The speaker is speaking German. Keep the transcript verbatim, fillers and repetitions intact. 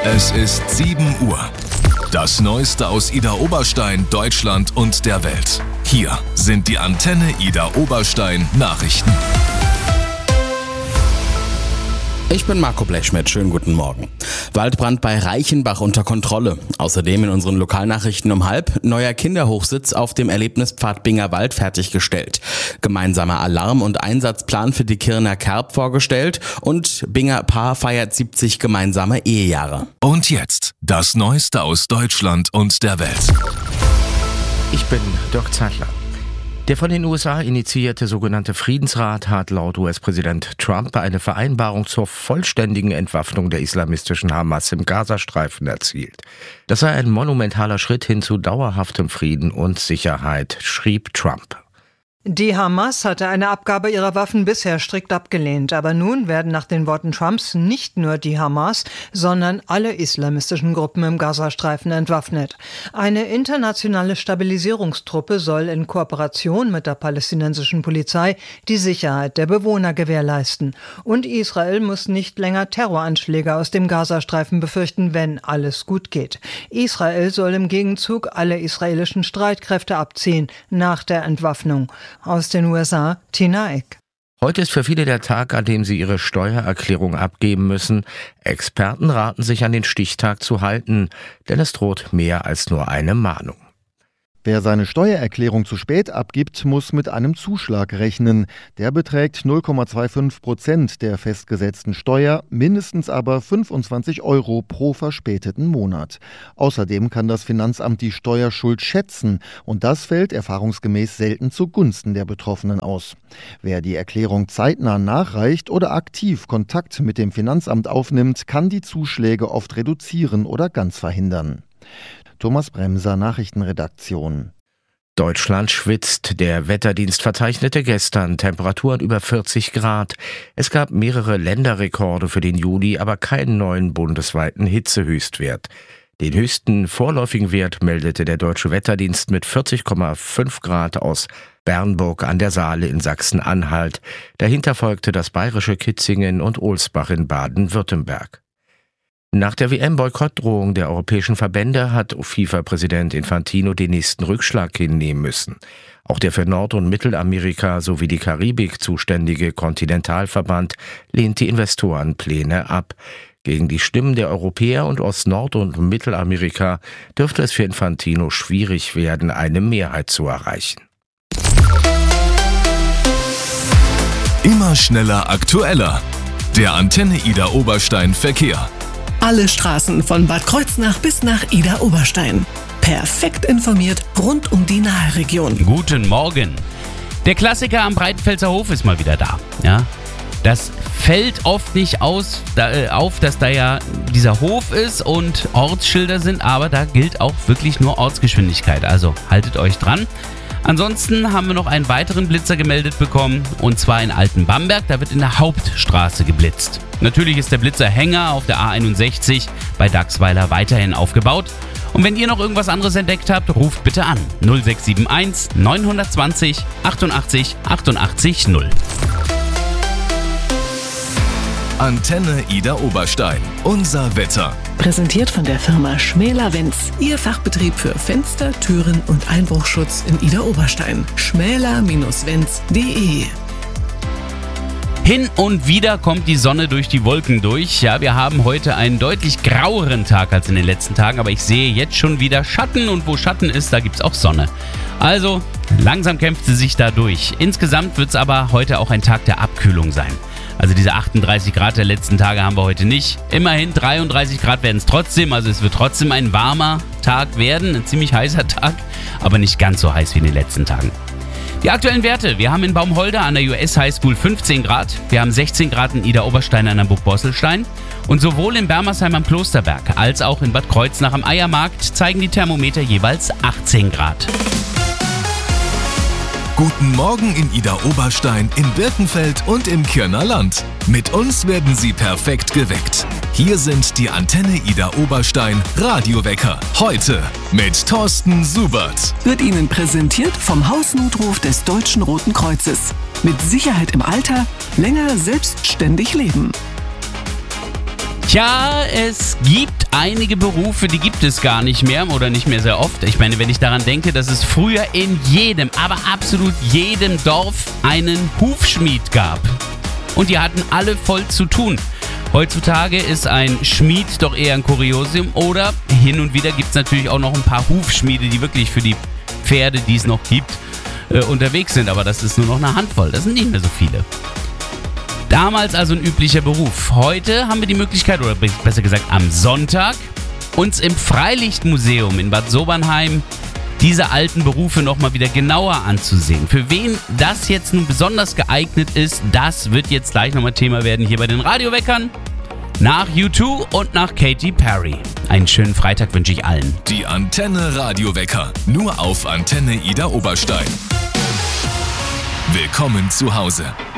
Es ist sieben Uhr. Das Neueste aus Idar Oberstein, Deutschland und der Welt. Hier sind die Antenne Idar Oberstein Nachrichten. Ich bin Marco Blechschmidt, schönen guten Morgen. Waldbrand bei Reichenbach unter Kontrolle. Außerdem in unseren Lokalnachrichten um halb, neuer Kinderhochsitz auf dem Erlebnispfad Bingerwald fertiggestellt. Gemeinsamer Alarm- und Einsatzplan für die Kirner Kerb vorgestellt und Binger Paar feiert siebzig gemeinsame Ehejahre. Und jetzt das Neueste aus Deutschland und der Welt. Ich bin Dirk Zeitler. Der von den U S A initiierte sogenannte Friedensrat hat laut U S-Präsident Trump eine Vereinbarung zur vollständigen Entwaffnung der islamistischen Hamas im Gazastreifen erzielt. Das sei ein monumentaler Schritt hin zu dauerhaftem Frieden und Sicherheit, schrieb Trump. Die Hamas hatte eine Abgabe ihrer Waffen bisher strikt abgelehnt, aber nun werden nach den Worten Trumps nicht nur die Hamas, sondern alle islamistischen Gruppen im Gazastreifen entwaffnet. Eine internationale Stabilisierungstruppe soll in Kooperation mit der palästinensischen Polizei die Sicherheit der Bewohner gewährleisten. Und Israel muss nicht länger Terroranschläge aus dem Gazastreifen befürchten, wenn alles gut geht. Israel soll im Gegenzug alle israelischen Streitkräfte abziehen nach der Entwaffnung. Aus den U S A, Tina Eck. Heute ist für viele der Tag, an dem sie ihre Steuererklärung abgeben müssen. Experten raten sich an den Stichtag zu halten, denn es droht mehr als nur eine Mahnung. Wer seine Steuererklärung zu spät abgibt, muss mit einem Zuschlag rechnen. Der beträgt null Komma fünfundzwanzig Prozent der festgesetzten Steuer, mindestens aber fünfundzwanzig Euro pro verspäteten Monat. Außerdem kann das Finanzamt die Steuerschuld schätzen und das fällt erfahrungsgemäß selten zugunsten der Betroffenen aus. Wer die Erklärung zeitnah nachreicht oder aktiv Kontakt mit dem Finanzamt aufnimmt, kann die Zuschläge oft reduzieren oder ganz verhindern. Thomas Bremser, Nachrichtenredaktion. Deutschland schwitzt. Der Wetterdienst verzeichnete gestern Temperaturen über vierzig Grad. Es gab mehrere Länderrekorde für den Juli, aber keinen neuen bundesweiten Hitzehöchstwert. Den höchsten vorläufigen Wert meldete der Deutsche Wetterdienst mit vierzig Komma fünf Grad aus Bernburg an der Saale in Sachsen-Anhalt. Dahinter folgte das bayerische Kitzingen und Ohlsbach in Baden-Württemberg. Nach der W M-Boykottdrohung der europäischen Verbände hat FIFA-Präsident Infantino den nächsten Rückschlag hinnehmen müssen. Auch der für Nord- und Mittelamerika sowie die Karibik zuständige Kontinentalverband lehnt die Investorenpläne ab. Gegen die Stimmen der Europäer und aus Nord- und Mittelamerika dürfte es für Infantino schwierig werden, eine Mehrheit zu erreichen. Immer schneller, aktueller. Der Antenne Idar Oberstein Verkehr. Alle Straßen von Bad Kreuznach bis nach Idar Oberstein. Perfekt informiert rund um die Nahe-Region. Guten Morgen. Der Klassiker am Breitenfelser Hof ist mal wieder da. Ja, das fällt oft nicht aus, da, äh, auf, dass da ja dieser Hof ist und Ortsschilder sind, aber da gilt auch wirklich nur Ortsgeschwindigkeit. Also haltet euch dran. Ansonsten haben wir noch einen weiteren Blitzer gemeldet bekommen, und zwar in Altenbamberg. Da wird in der Hauptstraße geblitzt. Natürlich ist der Blitzerhänger auf der A einundsechzig bei Dachsweiler weiterhin aufgebaut. Und wenn ihr noch irgendwas anderes entdeckt habt, ruft bitte an null sechs sieben eins neun zwei null achtundachtzig achtundachtzig null. Antenne Idar Oberstein. Unser Wetter. Präsentiert von der Firma Schmäler-Wenz. Ihr Fachbetrieb für Fenster, Türen und Einbruchschutz in Idar Oberstein. schmäler Bindestrich wenz punkt de. Hin und wieder kommt die Sonne durch die Wolken durch. Ja, wir haben heute einen deutlich graueren Tag als in den letzten Tagen, aber ich sehe jetzt schon wieder Schatten, und wo Schatten ist, da gibt's auch Sonne. Also, langsam kämpft sie sich da durch. Insgesamt wird's aber heute auch ein Tag der Abkühlung sein. Also diese achtunddreißig Grad der letzten Tage haben wir heute nicht. Immerhin dreiunddreißig Grad werden es trotzdem, also es wird trotzdem ein warmer Tag werden, ein ziemlich heißer Tag, aber nicht ganz so heiß wie in den letzten Tagen. Die aktuellen Werte: Wir haben in Baumholder an der U S High School fünfzehn Grad, wir haben sechzehn Grad in Idar Oberstein an der Burg Bosselstein und sowohl in Bermersheim am Klosterberg als auch in Bad Kreuznach am Eiermarkt zeigen die Thermometer jeweils achtzehn Grad. Guten Morgen in Idar Oberstein, in Birkenfeld und im Kirner Land. Mit uns werden Sie perfekt geweckt. Hier sind die Antenne Idar Oberstein Radiowecker. Heute mit Thorsten Subert. Wird Ihnen präsentiert vom Hausnotruf des Deutschen Roten Kreuzes. Mit Sicherheit im Alter, länger selbstständig leben. Tja, es gibt einige Berufe, die gibt es gar nicht mehr oder nicht mehr sehr oft. Ich meine, wenn ich daran denke, dass es früher in jedem, aber absolut jedem Dorf einen Hufschmied gab. Und die hatten alle voll zu tun. Heutzutage ist ein Schmied doch eher ein Kuriosum oder hin und wieder gibt es natürlich auch noch ein paar Hufschmiede, die wirklich für die Pferde, die es noch gibt, äh, unterwegs sind. Aber das ist nur noch eine Handvoll, das sind nicht mehr so viele. Damals also ein üblicher Beruf. Heute haben wir die Möglichkeit, oder besser gesagt am Sonntag, uns im Freilichtmuseum in Bad Sobernheim diese alten Berufe nochmal wieder genauer anzusehen. Für wen das jetzt nun besonders geeignet ist, das wird jetzt gleich nochmal Thema werden hier bei den Radioweckern. Nach U zwei und nach Katy Perry. Einen schönen Freitag wünsche ich allen. Die Antenne Radiowecker, nur auf Antenne Ida Oberstein. Willkommen zu Hause.